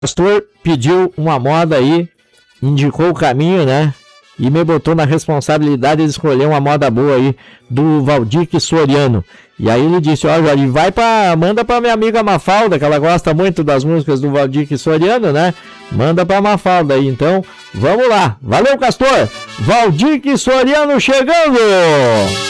pastor pediu uma moda aí, indicou o caminho, né? E me botou na responsabilidade de escolher uma moda boa aí do Valdir Soriano. E aí ele disse, ó, Jorge, manda pra minha amiga Mafalda, que ela gosta muito das músicas do Valdir Soriano, né? Manda pra Mafalda aí, então, vamos lá. Valeu, Castor! Valdir Soriano chegando!